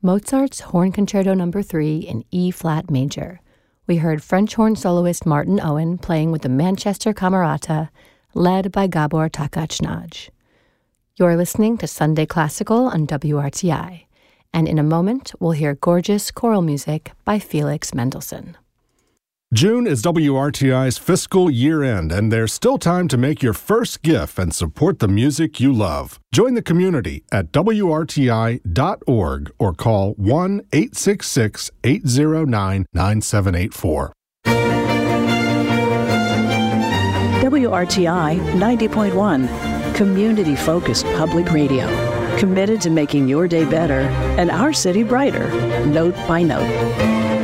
Mozart's Horn Concerto No. 3 in E-flat major. We heard French horn soloist Martin Owen playing with the Manchester Camerata, led by Gabor Takács-Nagy. You're listening to Sunday Classical on WRTI, and in a moment we'll hear gorgeous choral music by Felix Mendelssohn. June is WRTI's fiscal year-end, and there's still time to make your first gift and support the music you love. Join the community at WRTI.org or call 1-866-809-9784. WRTI 90.1, community-focused public radio, committed to making your day better and our city brighter, note by note.